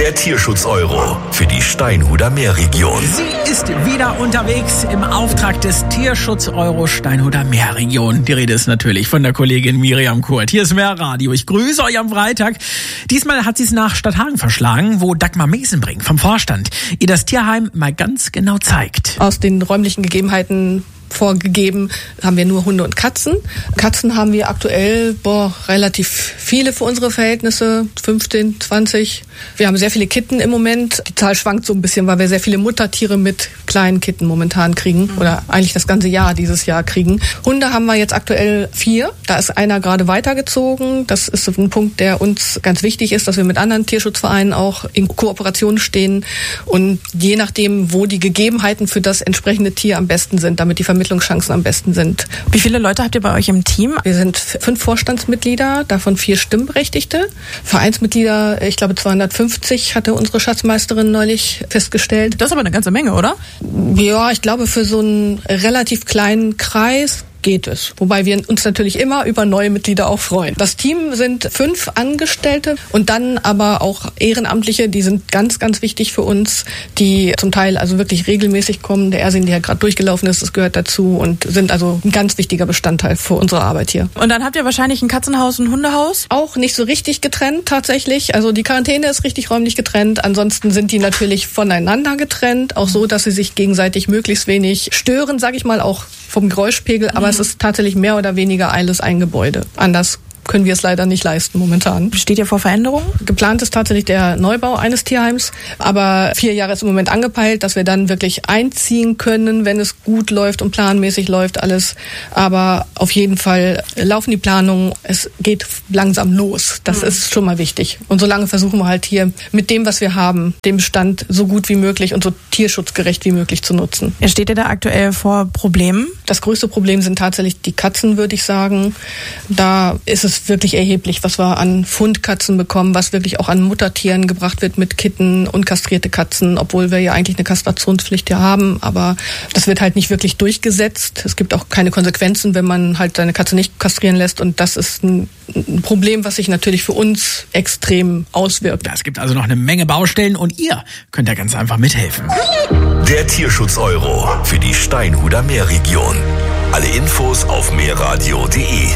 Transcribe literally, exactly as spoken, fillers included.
Der Tierschutz-Euro für die Steinhuder Meerregion. Sie ist wieder unterwegs im Auftrag des Tierschutz-Euro Steinhuder Meerregion. Die Rede ist natürlich von der Kollegin Miriam Kurt. Hier ist Meerradio. Ich grüße euch am Freitag. Diesmal hat sie es nach Stadthagen verschlagen, wo Dagmar Mesenbrink vom Vorstand ihr das Tierheim mal ganz genau zeigt. Aus den räumlichen Gegebenheiten vorgegeben, haben wir nur Hunde und Katzen. Katzen haben wir aktuell boah, relativ viele für unsere Verhältnisse, fünfzehn, zwanzig. Wir haben sehr viele Kitten im Moment. Die Zahl schwankt so ein bisschen, weil wir sehr viele Muttertiere mit kleinen Kitten momentan kriegen oder eigentlich das ganze Jahr dieses Jahr kriegen. Hunde haben wir jetzt aktuell vier. Da ist einer gerade weitergezogen. Das ist ein Punkt, der uns ganz wichtig ist, dass wir mit anderen Tierschutzvereinen auch in Kooperation stehen und je nachdem, wo die Gegebenheiten für das entsprechende Tier am besten sind, damit die Vermittlungschancen am besten sind. Wie viele Leute habt ihr bei euch im Team? Wir sind fünf Vorstandsmitglieder, davon vier Stimmberechtigte. Vereinsmitglieder, ich glaube zweihundertfünfzig, hatte unsere Schatzmeisterin neulich festgestellt. Das ist aber eine ganze Menge, oder? Ja, ich glaube für so einen relativ kleinen Kreis geht es. Wobei wir uns natürlich immer über neue Mitglieder auch freuen. Das Team sind fünf Angestellte und dann aber auch Ehrenamtliche, die sind ganz, ganz wichtig für uns, die zum Teil also wirklich regelmäßig kommen. Der Ersin, der gerade durchgelaufen ist, das gehört dazu und sind also ein ganz wichtiger Bestandteil für unsere Arbeit hier. Und dann habt ihr wahrscheinlich ein Katzenhaus und ein Hundehaus? Auch nicht so richtig getrennt tatsächlich. Also die Quarantäne ist richtig räumlich getrennt. Ansonsten sind die natürlich voneinander getrennt, auch so, dass sie sich gegenseitig möglichst wenig stören, sage ich mal, auch vom Geräuschpegel, aber mhm. es ist tatsächlich mehr oder weniger alles ein Gebäude. Anders können wir es leider nicht leisten momentan. Steht ihr vor Veränderungen? Geplant ist tatsächlich der Neubau eines Tierheims, aber vier Jahre ist im Moment angepeilt, dass wir dann wirklich einziehen können, wenn es gut läuft und planmäßig läuft alles. Aber auf jeden Fall laufen die Planungen, es geht langsam los. Das mhm. ist schon mal wichtig. Und solange versuchen wir halt hier mit dem, was wir haben, den Bestand so gut wie möglich und so tierschutzgerecht wie möglich zu nutzen. Steht ihr da aktuell vor Problemen? Das größte Problem sind tatsächlich die Katzen, würde ich sagen. Da ist es wirklich erheblich, was wir an Fundkatzen bekommen, was wirklich auch an Muttertieren gebracht wird mit Kitten, unkastrierte Katzen, obwohl wir ja eigentlich eine Kastrationspflicht ja haben, aber das wird halt nicht wirklich durchgesetzt. Es gibt auch keine Konsequenzen, wenn man halt seine Katze nicht kastrieren lässt und das ist ein, ein Problem, was sich natürlich für uns extrem auswirkt. Es gibt also noch eine Menge Baustellen und ihr könnt da ganz einfach mithelfen. Der Tierschutz-Euro für die Steinhuder Meerregion. Alle Infos auf meerradio punkt de.